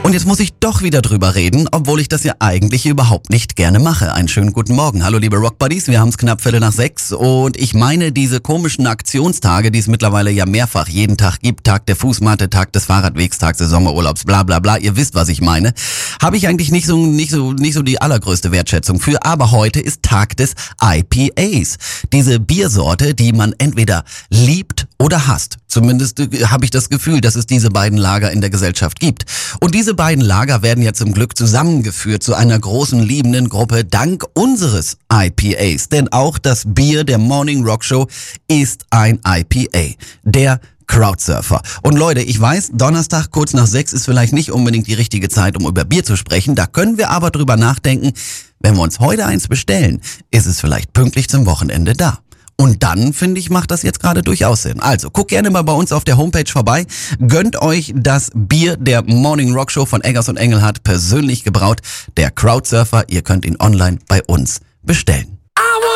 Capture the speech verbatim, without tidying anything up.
Und jetzt muss ich doch wieder drüber reden, obwohl ich das ja eigentlich überhaupt nicht gerne mache. Einen schönen guten Morgen. Hallo liebe Rockbuddies, wir haben es knapp Viertel nach sechs und ich meine diese komischen Aktionstage, die es mittlerweile ja mehrfach jeden Tag gibt, Tag der Fußmatte, Tag des Fahrradwegs, Tag des Sommerurlaubs, bla bla bla, ihr wisst, was ich meine, habe ich eigentlich nicht so nicht so nicht so die allergrößte Wertschätzung für, aber heute ist Tag des I P As. Diese Biersorte, die man entweder liebt oder hasst. Zumindest äh, habe ich das Gefühl, dass es diese beiden Lager in der Gesellschaft gibt. Und diese beiden Lager werden ja zum Glück zusammengeführt zu einer großen liebenden Gruppe dank unseres I P As. Denn auch das Bier der Morning Rock Show ist ein I P A. Der Crowdsurfer. Und Leute, ich weiß, Donnerstag kurz nach sechs ist vielleicht nicht unbedingt die richtige Zeit, um über Bier zu sprechen. Da können wir aber drüber nachdenken, wenn wir uns heute eins bestellen, ist es vielleicht pünktlich zum Wochenende da. Und dann, finde ich, macht das jetzt gerade durchaus Sinn. Also, guckt gerne mal bei uns auf der Homepage vorbei. Gönnt euch das Bier der Morning Rock Show von Eggers und Engelhardt, persönlich gebraut. Der Crowdsurfer, ihr könnt ihn online bei uns bestellen.